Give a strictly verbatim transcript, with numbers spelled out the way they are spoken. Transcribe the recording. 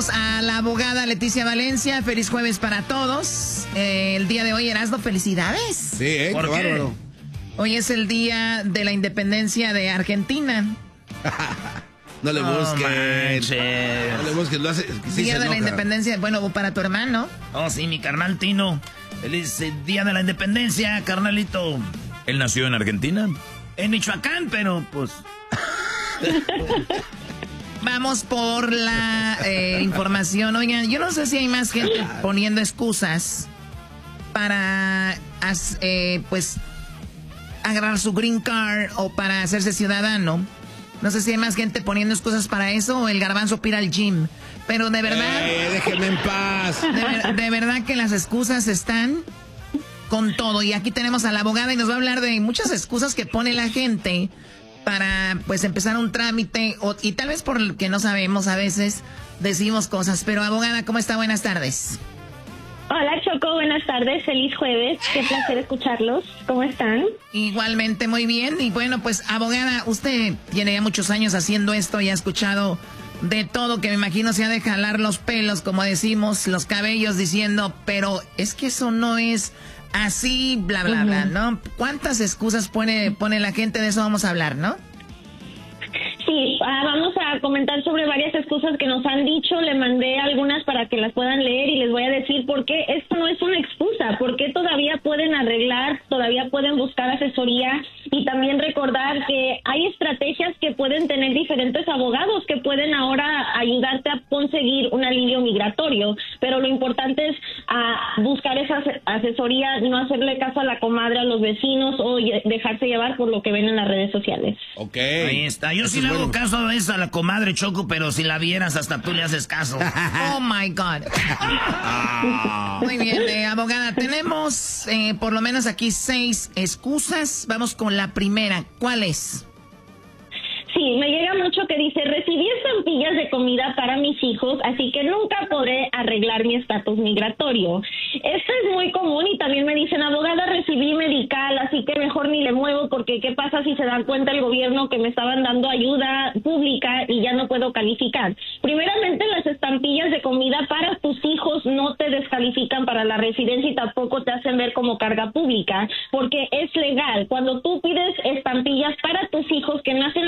tenemos a la abogada Leticia Valencia. Feliz jueves para todos. Eh, el día de hoy, Erasmo, felicidades. Sí, ¿eh? ¿Por qué qué? bárbaro. Hoy es el día de la independencia de Argentina. No le Oh, busquen. manches. No le busquen. Lo hace, sí Día se de la enoja. independencia, bueno, para tu hermano. Oh, sí, mi carnal Tino. Feliz eh, día de la independencia, carnalito. ¿Él nació en Argentina? En Michoacán, pero pues... Vamos por la eh, información. Oigan, yo no sé si hay más gente poniendo excusas para, as- eh, pues, agarrar su green card o para hacerse ciudadano. No sé si hay más gente poniendo excusas para eso o el garbanzo pira al gym. Pero de verdad... Eh, déjenme en paz. De, ver- de verdad que las excusas están con todo. Y aquí tenemos a la abogada y nos va a hablar de muchas excusas que pone la gente para, pues, empezar un trámite. O, y tal vez por lo que no sabemos, a veces decimos cosas. Pero, abogada, ¿cómo está? Buenas tardes. Hola Choco, buenas tardes, feliz jueves, qué placer escucharlos, ¿cómo están? Igualmente, muy bien. Y bueno, pues, abogada, usted tiene ya muchos años haciendo esto y ha escuchado de todo, que me imagino se ha de jalar los pelos, como decimos, los cabellos, diciendo, pero es que eso no es así, bla, bla, bla, ¿no? ¿Cuántas excusas pone, pone la gente? De eso vamos a hablar, ¿no? Sí, ah, vamos a comentar sobre varias excusas que nos han dicho, le mandé algunas para que las puedan leer y les voy a decir por qué esto no es una excusa, por qué todavía pueden arreglar, todavía pueden buscar asesoría y también recordar que hay estrategias que pueden tener diferentes abogados que pueden ahora ayudarte a conseguir un alivio migratorio, pero lo importante es ah, buscar esa ase- asesoría, no hacerle caso a la comadre, a los vecinos o lle- dejarse llevar por lo que ven en las redes sociales. Ok. Ahí está. Yo Eso sí es le hago bueno. caso a eso a la comadre Choco, pero si la vieras hasta tú le haces caso. Oh, my God. Muy bien, eh, abogada, tenemos eh, por lo menos aquí seis excusas. Vamos con la primera. ¿Cuál es? Sí, me llega mucho que dice, recibí estampillas de comida para mis hijos, así que nunca podré arreglar mi estatus migratorio. Esto es muy común y también me dicen, abogada, recibí medical, así que mejor ni le muevo porque qué pasa si se dan cuenta el gobierno que me estaban dando ayuda pública y ya no puedo calificar. Primeramente, las estampillas de comida para tus hijos no te descalifican para la residencia y tampoco te hacen ver como carga pública, porque es legal. Cuando tú pides estampillas para tus hijos que nacen